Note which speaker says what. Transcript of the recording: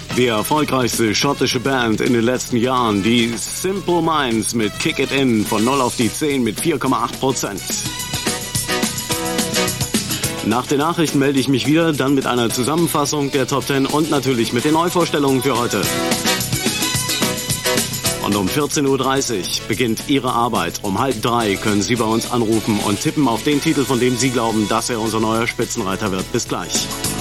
Speaker 1: Die erfolgreichste schottische Band in den letzten Jahren, die Simple Minds mit Kick It In von 0 auf die 10 mit 4,8%. Nach den Nachrichten melde ich mich wieder, dann mit einer Zusammenfassung der Top 10 und natürlich mit den Neuvorstellungen für heute. Und um 14.30 Uhr beginnt Ihre Arbeit. Um 2:30 können Sie bei uns anrufen und tippen auf den Titel, von dem Sie glauben, dass er unser neuer Spitzenreiter wird. Bis gleich.